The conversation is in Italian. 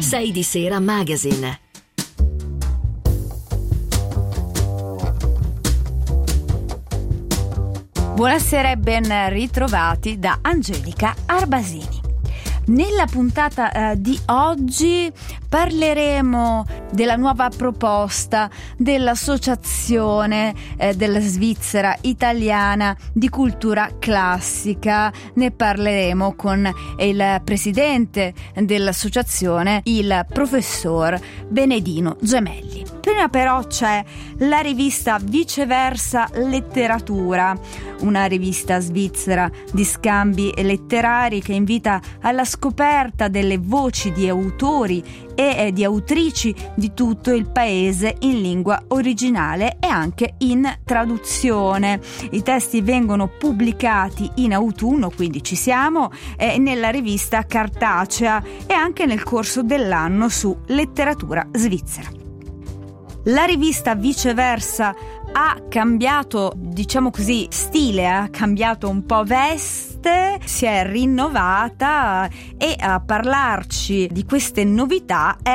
6 di Sera Magazine. Buonasera e ben ritrovati da Angelica Arbasini. Nella puntata di oggi parleremo della nuova proposta dell'Associazione della Svizzera Italiana di Cultura Classica. Ne parleremo con il presidente dell'associazione, il professor Benedino Gemelli. Prima però c'è la rivista Viceversa Letteratura, una rivista svizzera di scambi letterari che invita alla scoperta delle voci di autori e di autrici di tutto il paese in lingua originale e anche in traduzione. I testi vengono pubblicati in autunno, quindi ci siamo, nella rivista cartacea e anche nel corso dell'anno su letteratura svizzera. La rivista Viceversa ha cambiato, diciamo così, stile, ha cambiato un po' veste, si è rinnovata e a parlarci di queste novità è